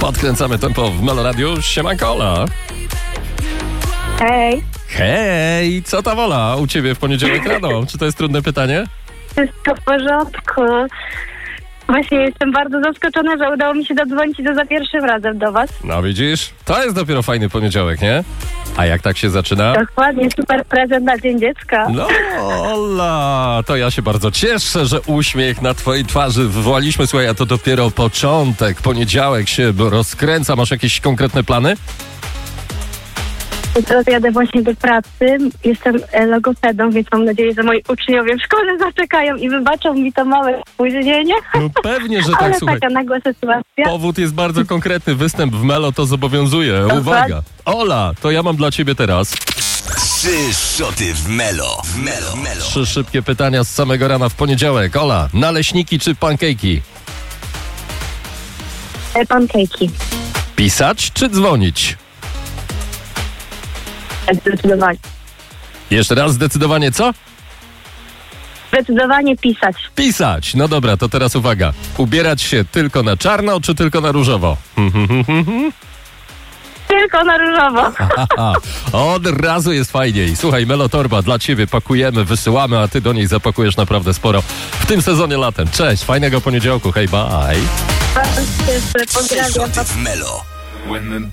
Podkręcamy tempo w Melo Radio. Siemanko, Ola. Hej, Hej, co ta wola u ciebie w poniedziałek rano? Czy to jest trudne pytanie? wszystko w porządku. Właśnie jestem bardzo zaskoczona, że udało mi się dodzwonić za pierwszym razem do was. No widzisz, to jest dopiero fajny poniedziałek, nie? A jak tak się zaczyna? Dokładnie, super prezent na Dzień Dziecka. No, Ola, to ja się bardzo cieszę, że uśmiech na twojej twarzy wywołaliśmy. Słuchaj, a to dopiero początek, poniedziałek się rozkręca. Masz jakieś konkretne plany? Teraz jadę właśnie do pracy. Jestem logopedą, więc mam nadzieję, że moi uczniowie w szkole zaczekają i wybaczą mi to małe spóźnienie. No pewnie, że tak, Ale słuchaj. taka nagła sytuacja. Powód jest bardzo konkretny. Występ w Melo to zobowiązuje. Uwaga. Ola, to ja mam dla ciebie teraz 3 szoty w Melo. 3 szybkie pytania z samego rana w poniedziałek. Ola, naleśniki czy pankejki? Pankejki. Pisać czy dzwonić? Zdecydowanie. Jeszcze raz zdecydowanie co? Zdecydowanie pisać. Pisać. No dobra, to teraz uwaga. Ubierać się tylko na czarno czy tylko na różowo? Tylko na różowo. Aha, od razu jest fajniej. Słuchaj, Melo Torba dla ciebie pakujemy, wysyłamy, a ty do niej zapakujesz naprawdę sporo w tym sezonie latem. Cześć, fajnego poniedziałku, hej, bye. Bardzo się cieszę, 3 pozdrawiam. szoty w Melo.